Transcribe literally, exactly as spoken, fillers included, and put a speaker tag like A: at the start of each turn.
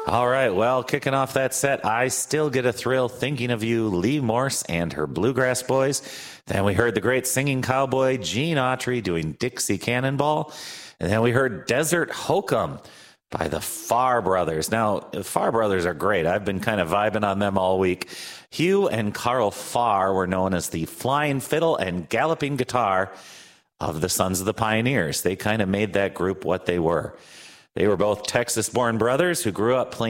A: All right, well, kicking off that set, I still get a thrill thinking of you, Lee Morse and her Bluegrass Boys. Then we heard the great singing cowboy Gene Autry doing Dixie Cannonball. And then we heard Desert Hokum by the Farr Brothers. Now, the Farr Brothers are great. I've been kind of vibing on them all week. Hugh and Carl Farr were known as the flying fiddle and galloping guitar of the Sons of the Pioneers. They kind of made that group what they were. They were both Texas-born brothers who grew up playing